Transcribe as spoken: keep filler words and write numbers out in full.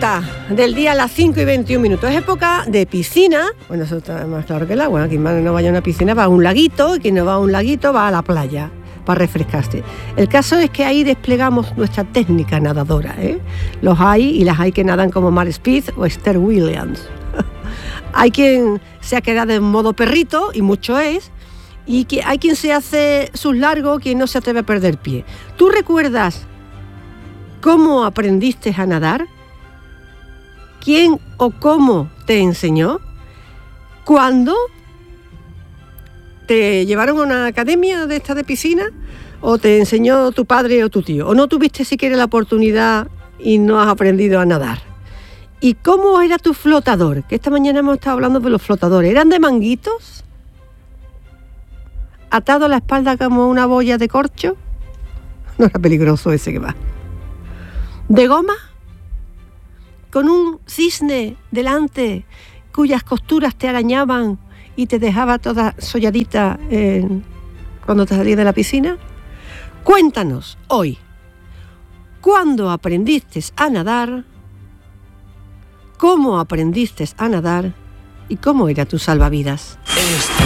vuelta del día a las cinco y veintiún minutos. Es época de piscina. Bueno, eso está más claro que el agua. Quien no vaya a una piscina va a un laguito, y quien no va a un laguito va a la playa para refrescarse. El caso es que ahí desplegamos nuestra técnica nadadora, ¿eh? Los hay y las hay que nadan como Mar Speed o Esther Williams. Hay quien se ha quedado en modo perrito, y mucho es, y que hay quien se hace sus largos, quien no se atreve a perder pie. ¿Tú recuerdas cómo aprendiste a nadar? ¿Quién o cómo te enseñó? ¿Cuándo? ¿Te llevaron a una academia de esta de piscina? ¿O te enseñó tu padre o tu tío? ¿O no tuviste siquiera la oportunidad y no has aprendido a nadar? ¿Y cómo era tu flotador? Que esta mañana hemos estado hablando de los flotadores. ¿Eran de manguitos? ¿Atado a la espalda como una boya de corcho? No era peligroso ese que va. ¿De goma? ¿Con un cisne delante cuyas costuras te arañaban y te dejaba toda solladita eh, cuando te salías de la piscina? Cuéntanos hoy, ¿cuándo aprendiste a nadar? ¿Cómo aprendiste a nadar? ¿Y cómo era tu salvavidas?